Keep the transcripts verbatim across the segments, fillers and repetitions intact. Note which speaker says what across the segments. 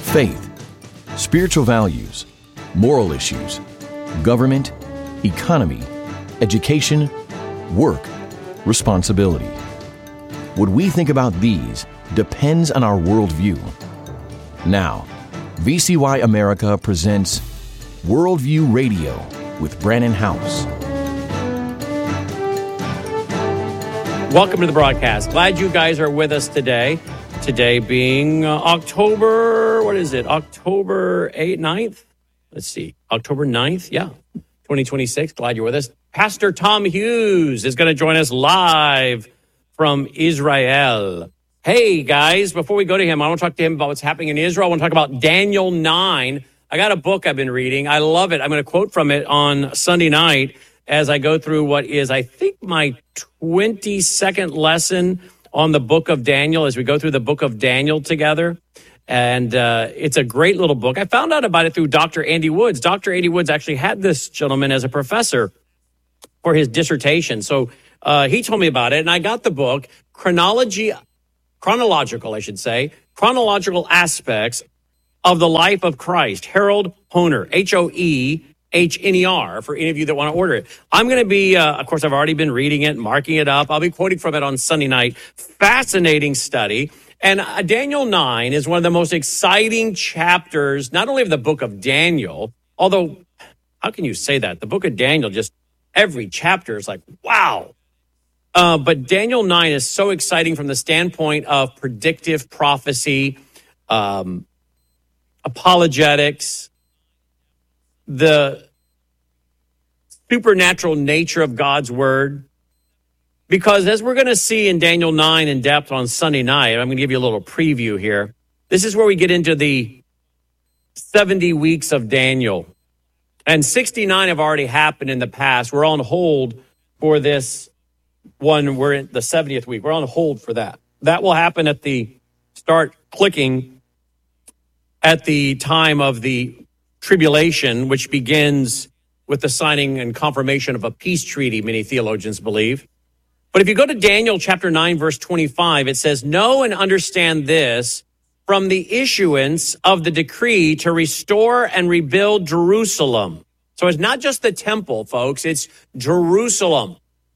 Speaker 1: faith, spiritual values, moral issues, government, economy, education, work, responsibility. What we think about these depends on our worldview. Now, V C Y America presents Worldview Radio with Brannon Howse.
Speaker 2: Welcome to the broadcast. Glad you guys are with us today. Today being uh, October, what is it? October eighth, ninth? Let's see. October ninth, yeah. twenty twenty-six. Glad you're with us. Pastor Tom Hughes is going to join us live from Israel. Hey, guys, before we go to him, I want to talk to him about what's happening in Israel. I want to talk about Daniel nine. I got a book I've been reading. I love it. I'm going to quote from it on Sunday night as I go through what is, I think, my twenty-second lesson on the book of Daniel as we go through the book of Daniel together. And uh, it's a great little book. I found out about it through Doctor Andy Woods. Doctor Andy Woods actually had this gentleman as a professor for his dissertation. So uh, he told me about it, and I got the book, Chronology, Chronological, I should say, Chronological Aspects of the Life of Christ, Harold Hoehner, H O E H N E R, for any of you that want to order it. I'm going to be, uh, of course, I've already been reading it, marking it up. I'll be quoting from it on Sunday night. Fascinating study. And uh, Daniel nine is one of the most exciting chapters, not only of the book of Daniel, although, how can you say that? The book of Daniel, just every chapter is like, wow. Uh, but Daniel nine is so exciting from the standpoint of predictive prophecy, um, apologetics, the supernatural nature of God's word. Because as we're going to see in Daniel nine in depth on Sunday night, I'm going to give you a little preview here. This is where we get into the seventy weeks of Daniel. And sixty-nine have already happened in the past. We're on hold for this one. We're in the seventieth week. We're on hold for that. That will happen at the start clicking at the time of the tribulation, which begins with the signing and confirmation of a peace treaty, many theologians believe. But if you go to Daniel chapter nine, verse twenty-five, it says, "Know and understand this, from the issuance of the decree to restore and rebuild Jerusalem." So it's not just the temple, folks, it's Jerusalem.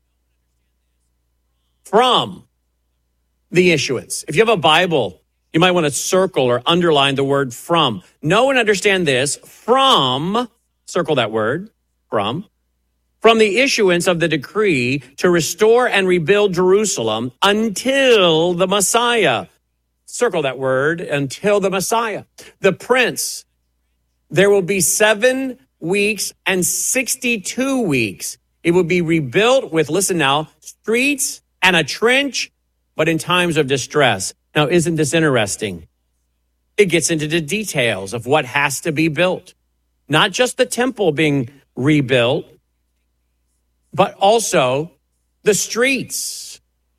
Speaker 2: From the issuance. If you have a Bible, you might want to circle or underline the word from. Know and understand this, from, circle that word, from, from the issuance of the decree to restore and rebuild Jerusalem until the Messiah. Circle that word, until the Messiah. The Prince. There will be seven weeks and sixty-two weeks. It will be rebuilt with, listen now, streets and a trench, but in times of distress. Now, isn't this interesting? It gets into the details of what has to be built. Not just the temple being rebuilt, but also the streets.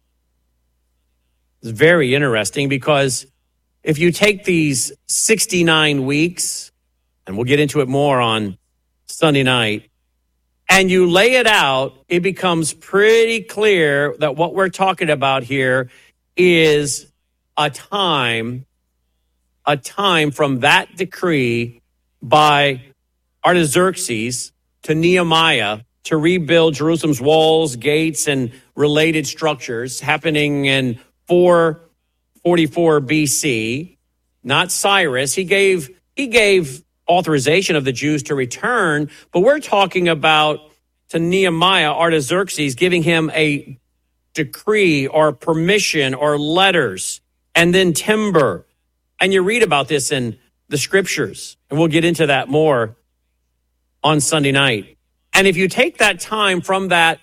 Speaker 2: It's very interesting because if you take these sixty-nine weeks, and we'll get into it more on Sunday night, and you lay it out, it becomes pretty clear that what we're talking about here is a time, a time from that decree by Artaxerxes to Nehemiah to rebuild Jerusalem's walls, gates, and related structures happening in four forty-four B C. Not Cyrus. He gave, he gave authorization of the Jews to return, but we're talking about to Nehemiah, Artaxerxes giving him a decree or permission or letters, and then timber. And you read about this in the scriptures, and we'll get into that more on Sunday night. And if you take that time from that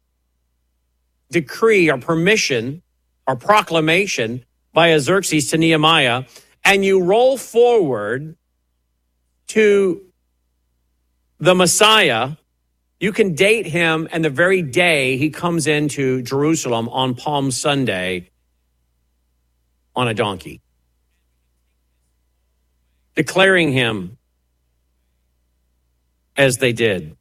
Speaker 2: decree or permission or proclamation by Xerxes to Nehemiah, and you roll forward to the Messiah, you can date him and the very day he comes into Jerusalem on Palm Sunday on a donkey, declaring him as they did.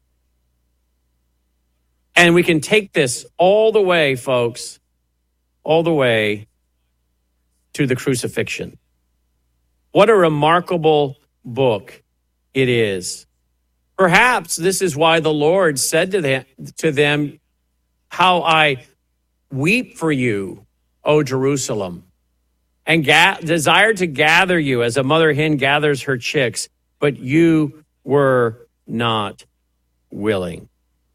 Speaker 2: And we can take this all the way, folks, all the way to the crucifixion. What a remarkable book it is. Perhaps this is why the Lord said to them, to them, how I weep for you, O Jerusalem, and ga- desire to gather you as a mother hen gathers her chicks, but you were not willing.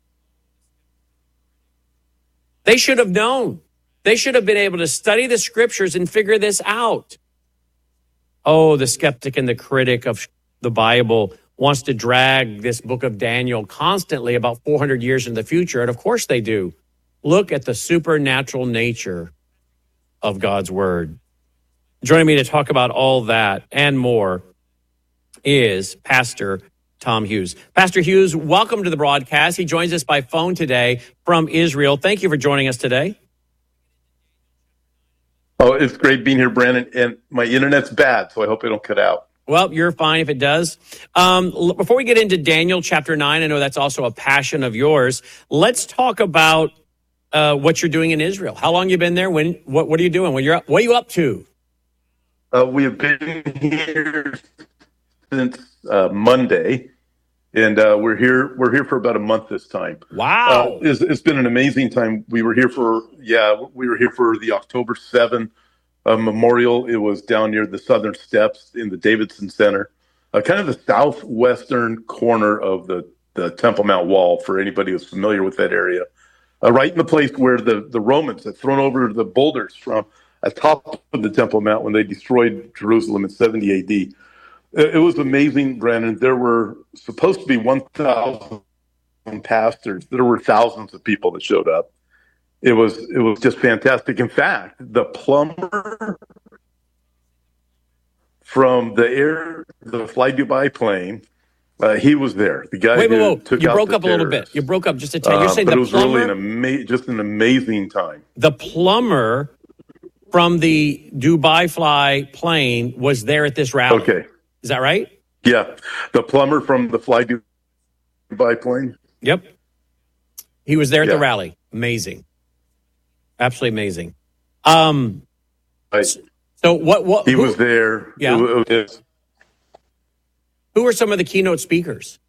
Speaker 2: They should have known. They should have been able to study the scriptures and figure this out. Oh, the skeptic and the critic of the Bible wants to drag this book of Daniel constantly about four hundred years in the future, and of course they do. Look at the supernatural nature of God's word. Joining me to talk about all that and more is Pastor Tom Hughes. Pastor Hughes, welcome to the broadcast. He joins us by phone today from Israel. Thank you for joining us today.
Speaker 3: Oh, it's great being here, Brandon. And my internet's bad, so I hope it don't cut out.
Speaker 2: Well, you're fine if it does. Um, before we get into Daniel chapter nine, I know that's also a passion of yours. Let's talk about uh, what you're doing in Israel. How long you been there? When? What, what are you doing? When you're up, what are you up to?
Speaker 3: Uh, we have been here since uh, Monday, and uh, we're here. We're here for about a month this time.
Speaker 2: Wow,
Speaker 3: uh, it's, it's been an amazing time. We were here for yeah, we were here for the October seventh uh, memorial. It was down near the Southern Steps in the Davidson Center, uh, kind of the southwestern corner of the the Temple Mount Wall. For anybody who's familiar with that area, uh, right in the place where the the Romans had thrown over the boulders from atop of the Temple Mount when they destroyed Jerusalem in seventy A D. It was amazing, Brandon. There were supposed to be one thousand pastors. There were thousands of people that showed up. It was it was just fantastic. In fact, the plumber from the air, the Fly Dubai plane, uh, he was there. The guy
Speaker 2: wait, wait,
Speaker 3: who
Speaker 2: wait.
Speaker 3: took
Speaker 2: You
Speaker 3: out
Speaker 2: broke
Speaker 3: the
Speaker 2: up a little bit. You broke up just a tad. You're
Speaker 3: Uh,
Speaker 2: saying
Speaker 3: but
Speaker 2: the
Speaker 3: it was
Speaker 2: plumber,
Speaker 3: really an ama- just an amazing time.
Speaker 2: the plumber from the Dubai Fly plane was there at this rally.
Speaker 3: Okay.
Speaker 2: Is that right?
Speaker 3: Yeah, the plumber from the Fly Dubai plane.
Speaker 2: Yep. He was there at
Speaker 3: Yeah.
Speaker 2: the rally. Amazing. Absolutely amazing. Um,
Speaker 3: I,
Speaker 2: so what, what,
Speaker 3: he
Speaker 2: who,
Speaker 3: was there.
Speaker 2: Yeah.
Speaker 3: It was-
Speaker 2: who were some of the keynote speakers?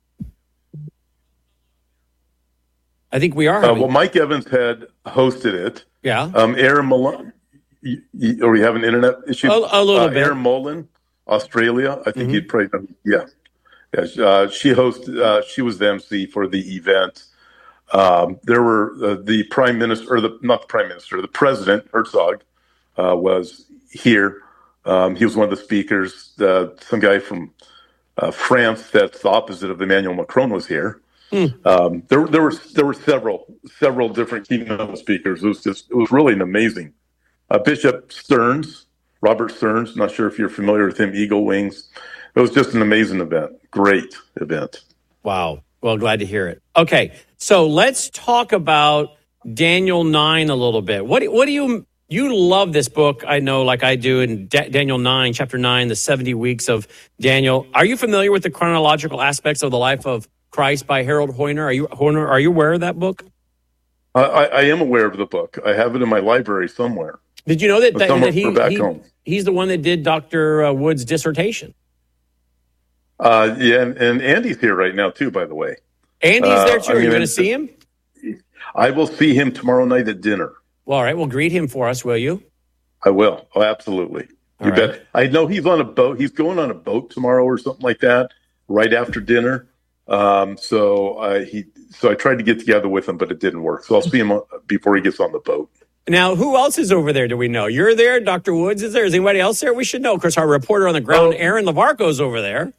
Speaker 2: I think we are.
Speaker 3: Uh,
Speaker 2: having-
Speaker 3: well, Mike Evans had hosted it.
Speaker 2: yeah.
Speaker 3: Um, Aaron Mullen, you, you, or we have an internet issue?
Speaker 2: A, a little
Speaker 3: uh,
Speaker 2: bit.
Speaker 3: Aaron Mullen, Australia. I think
Speaker 2: Mm-hmm.
Speaker 3: he'd probably, yeah. yeah uh, she hosted, uh, she was the M C for the event. Um, there were uh, the prime minister, or the, not the prime minister, the president, Herzog, uh, was here. Um, he was one of the speakers. Uh, some guy from uh, France that's the opposite of Emmanuel Macron was here.
Speaker 2: Mm.
Speaker 3: Um, there, there were there were several several different keynote speakers. It was just it was really an amazing. Uh, Bishop Stearns, Robert Stearns. Not sure if you're familiar with him. Eagle Wings. It was just an amazing event. Great event.
Speaker 2: Wow. Well, glad to hear it. Okay, so let's talk about Daniel nine a little bit. What what do you you love this book? I know, like I do, in Da- Daniel nine, chapter nine, the seventy weeks of Daniel. Are you familiar with the chronological aspects of the life of Christ by Harold Hoyner? Are you Hoyner? Are you aware of that book?
Speaker 3: I, I, I am aware of the book. I have it in my library somewhere.
Speaker 2: Did you know that, that,
Speaker 3: Somewhere
Speaker 2: that he,
Speaker 3: back
Speaker 2: he
Speaker 3: home.
Speaker 2: he's the one that did Doctor Uh, Wood's dissertation?
Speaker 3: Uh, yeah, and, and Andy's here right now too. By the way,
Speaker 2: Andy's
Speaker 3: Uh,
Speaker 2: there too.
Speaker 3: I
Speaker 2: Are you
Speaker 3: mean,
Speaker 2: going to
Speaker 3: it's-
Speaker 2: see him?
Speaker 3: I will see him tomorrow night at dinner.
Speaker 2: Well, all right. Well, greet him for us, will you?
Speaker 3: I will. Oh, absolutely. You
Speaker 2: All
Speaker 3: bet.
Speaker 2: right.
Speaker 3: I know he's on a boat. He's going on a boat tomorrow or something like that, right after dinner. Um, so I he so I tried to get together with him, but it didn't work. So I'll see him on- before he gets on the boat.
Speaker 2: Now, who else is over there? Do we know? You're there. Doctor Woods is there. Is anybody else there? We should know. Of course, our reporter on the ground,
Speaker 3: Oh.
Speaker 2: Aaron Lavarco's over there.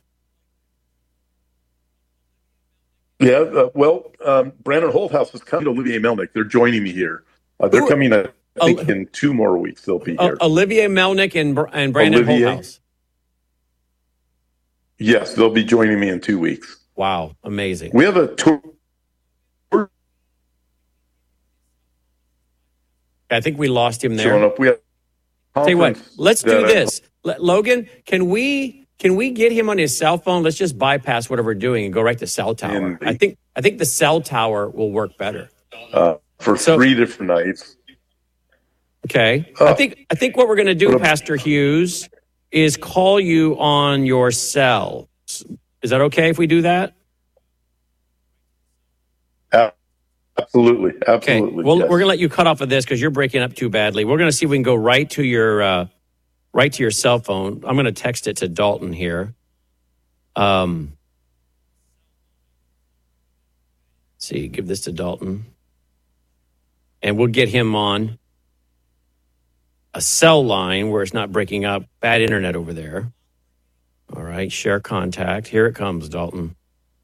Speaker 3: Yeah. Uh, well, um, Brandon Holthouse is coming to Olivier Melnick. They're joining me here. Uh, they're
Speaker 2: Who-
Speaker 3: coming. I think
Speaker 2: Oh.
Speaker 3: in two more weeks they'll be
Speaker 2: Uh,
Speaker 3: here.
Speaker 2: Olivier Melnick and Br- and Brandon
Speaker 3: Olivier.
Speaker 2: Holthouse.
Speaker 3: Yes, they'll be joining me in two weeks.
Speaker 2: Wow, amazing.
Speaker 3: We have a tour.
Speaker 2: I think we lost him
Speaker 3: Showing
Speaker 2: there.
Speaker 3: up. We have.
Speaker 2: Tell you what,
Speaker 3: conference
Speaker 2: let's do
Speaker 3: that, uh,
Speaker 2: this. Let- Logan, can we can we get him on his cell phone? Let's just bypass whatever we're doing and go right to cell tower.
Speaker 3: In the-
Speaker 2: I think I think the cell tower will work better.
Speaker 3: Uh, for
Speaker 2: So-
Speaker 3: three different nights.
Speaker 2: Okay. I
Speaker 3: Oh.
Speaker 2: think I think what we're going to do,
Speaker 3: What a-
Speaker 2: Pastor Hughes, is call you on your cell. Is that okay if we do that?
Speaker 3: Absolutely. Absolutely.
Speaker 2: Okay. Well,
Speaker 3: yes.
Speaker 2: we're going to let you cut off of this because you're breaking up too badly. We're going to see if we can go right to your uh, right to your cell phone. I'm going to text it to Dalton here. Um, let's see, give this to Dalton. And we'll get him on a cell line where it's not breaking up. Bad internet over there. All right, share contact. Here it comes, Dalton.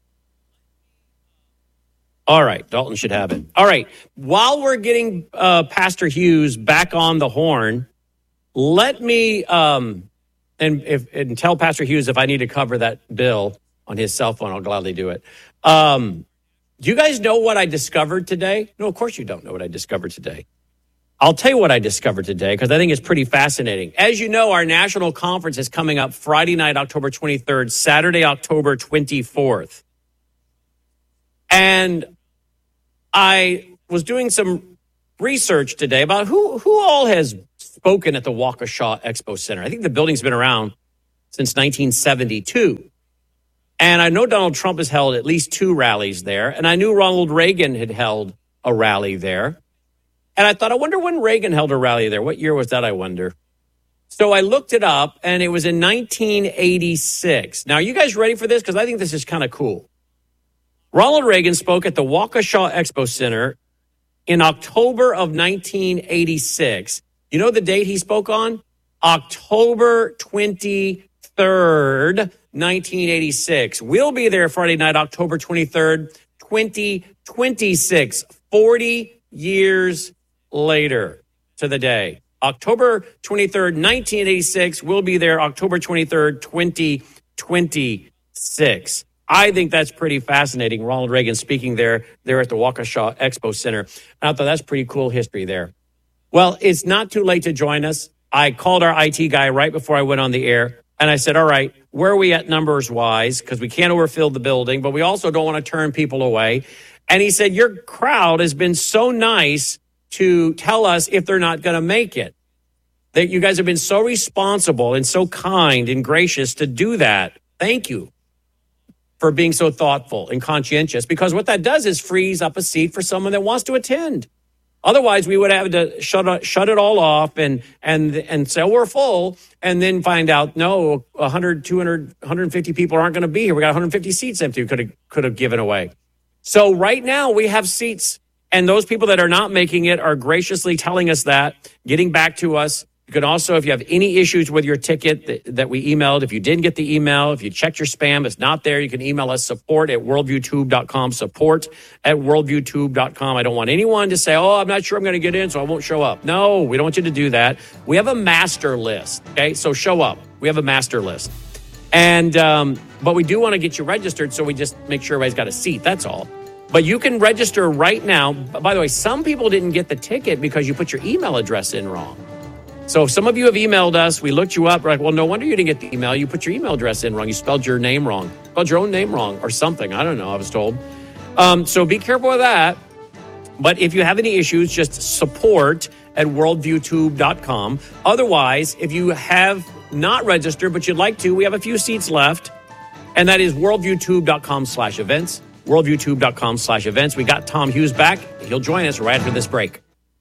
Speaker 2: All right, Dalton should have it. All right, while we're getting uh, Pastor Hughes back on the horn, let me um, and if and tell Pastor Hughes if I need to cover that bill on his cell phone, I'll gladly do it. Um, do you guys know what I discovered today? No, of course you don't know what I discovered today. I'll tell you what I discovered today because I think it's pretty fascinating. As you know, our national conference is coming up Friday night, October twenty-third, Saturday, October twenty-fourth. And I was doing some research today about who, who all has spoken at the Waukesha Expo Center. I think the building's been around since nineteen seventy-two. And I know Donald Trump has held at least two rallies there. And I knew Ronald Reagan had held a rally there. And I thought, I wonder when Reagan held a rally there. What year was that, I wonder? So I looked it up, and it was in nineteen eighty-six. Now, are you guys ready for this? Because I think this is kind of cool. Ronald Reagan spoke at the Waukesha Expo Center in October of nineteen eighty-six. You know the date he spoke on? October twenty-third, nineteen eighty-six. We'll be there Friday night, October twenty-third, twenty twenty-six. forty years later to the day. October twenty-third, nineteen eighty-six. We'll be there October twenty-third, twenty twenty-six. I think that's pretty fascinating. Ronald Reagan speaking there, there at the Waukesha Expo Center. And I thought that's pretty cool history there. Well, it's not too late to join us. I called our I T guy right before I went on the air. And I said, all right, where are we at numbers wise? Because we can't overfill the building, but we also don't want to turn people away. And he said, your crowd has been so nice to tell us if they're not going to make it. That you guys have been so responsible and so kind and gracious to do that. Thank you for being so thoughtful and conscientious, because what that does is frees up a seat for someone that wants to attend. Otherwise, we would have to shut shut it all off and and and say, oh, we're full, and then find out, no, one hundred, two hundred, one hundred fifty people aren't going to be here. We got one hundred fifty seats empty we could have could have given away. So right now we have seats, and those people that are not making it are graciously telling us that, getting back to us. You can also, if you have any issues with your ticket that, that we emailed, if you didn't get the email, if you checked your spam, it's not there, you can email us support at worldview tube dot com, support at worldview tube dot com. I don't want anyone to say, oh, I'm not sure I'm going to get in, so I won't show up. No, we don't want you to do that. We have a master list, okay? So show up. We have a master list. And, um, but we do want to get you registered, so we just make sure everybody's got a seat, that's all. But you can register right now. By the way, some people didn't get the ticket because you put your email address in wrong. So some of you have emailed us. We looked you up. We're like, well, no wonder you didn't get the email. You put your email address in wrong. You spelled your name wrong. Spelled your own name wrong or something. I don't know. I was told. Um, so be careful of that. But if you have any issues, just support at worldview tube dot com. Otherwise, if you have not registered but you'd like to, we have a few seats left. And that is worldview tube dot com slash events. worldview tube dot com slash events. We got Tom Hughes back. He'll join us right after this break.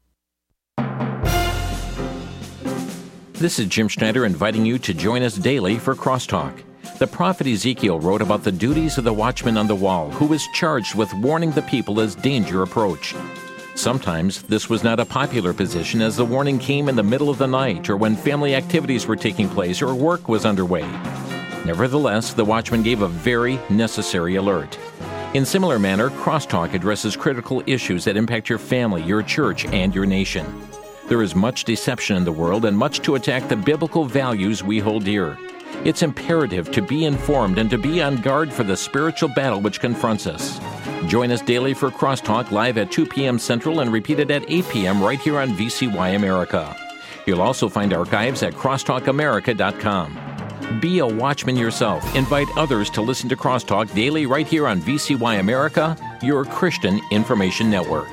Speaker 4: This is Jim Schneider inviting you to join us daily for Crosstalk. The prophet Ezekiel wrote about the duties of the watchman on the wall, who was charged with warning the people as danger approached. Sometimes this was not a popular position, as the warning came in the middle of the night or when family activities were taking place or work was underway. Nevertheless, the watchman gave a very necessary alert. In similar manner, Crosstalk addresses critical issues that impact your family, your church, and your nation. There is much deception in the world and much to attack the biblical values we hold dear. It's imperative to be informed and to be on guard for the spiritual battle which confronts us. Join us daily for Crosstalk live at two p.m. Central and repeated at eight p.m. right here on V C Y America. You'll also find archives at crosstalk america dot com. Be a watchman yourself. Invite others to listen to Crosstalk daily right here on V C Y America, your Christian information network.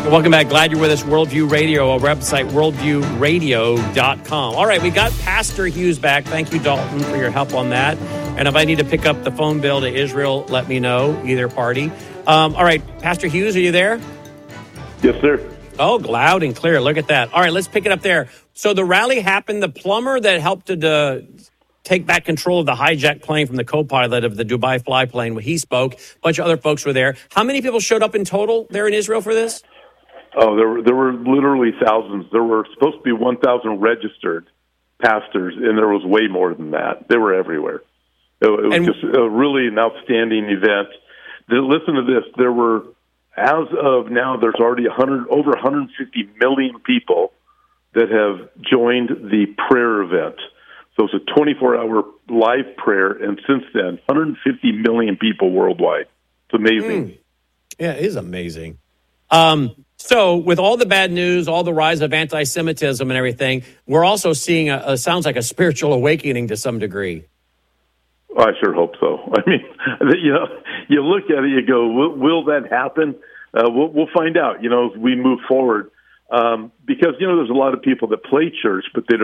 Speaker 2: Welcome back. Glad you're with us. Worldview Radio, our website, worldview radio dot com. All right, we got Pastor Hughes back. Thank you, Dalton, for your help on that. And if I need to pick up the phone bill to Israel, let me know, either party. Um, all right, Pastor Hughes, are you there?
Speaker 3: Yes, sir.
Speaker 2: Oh, loud and clear. Look at that. All right, let's pick it up there. So the rally happened. The plumber that helped to uh, take back control of the hijacked plane from the co-pilot of the Dubai fly plane, when he spoke, a bunch of other folks were there. How many people showed up in total there in Israel for this?
Speaker 3: Oh, there were, there were literally thousands. There were supposed to be one thousand registered pastors, and there was way more than that. They were everywhere. It, it was
Speaker 2: And-
Speaker 3: just a really an outstanding event. The, listen to this. There were, as of now, there's already one hundred, over one hundred fifty million people that have joined the prayer event. So it's a twenty-four hour live prayer, and since then, one hundred fifty million people worldwide. It's amazing.
Speaker 2: Mm. Yeah, it is amazing. Um, so with all the bad news, all the rise of anti-Semitism and everything, we're also seeing a, a sounds like a spiritual awakening to some degree.
Speaker 3: I sure hope so. I mean, you know, you look at it, you go, will, will that happen? Uh, we'll, we'll find out, you know, as we move forward. Um, because, you know, there's a lot of people that play church, but they